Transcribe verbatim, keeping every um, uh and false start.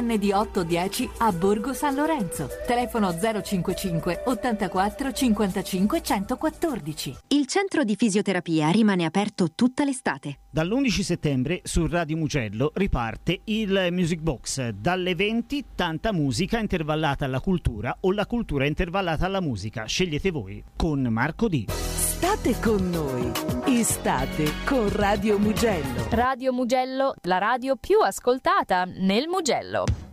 N D otto dieci a Borgo San Lorenzo. Telefono zero cinquantacinque ottantaquattro cinquantacinque centoquattordici. Il centro di fisioterapia rimane aperto tutta l'estate. Dall'undici settembre su Radio Mugello riparte il Music Box. Dalle venti tanta musica intervallata alla cultura o la cultura intervallata alla musica. Scegliete voi. Con Marco D. State con noi. Estate con Radio Mugello. Radio Mugello, la radio più ascoltata nel Mugello.